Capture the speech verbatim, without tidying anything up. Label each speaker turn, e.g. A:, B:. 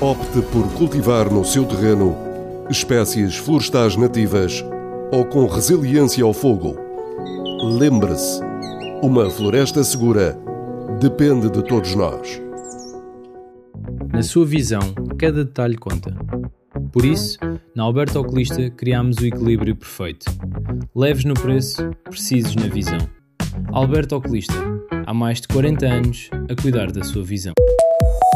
A: Opte por cultivar no seu terreno espécies florestais nativas ou com resiliência ao fogo. Lembre-se, uma floresta segura depende de todos nós.
B: Na sua visão, cada detalhe conta. Por isso, na Alberto Oculista criámos o equilíbrio perfeito. Leves no preço, precisos na visão. Alberto Oculista, há mais de quarenta anos a cuidar da sua visão.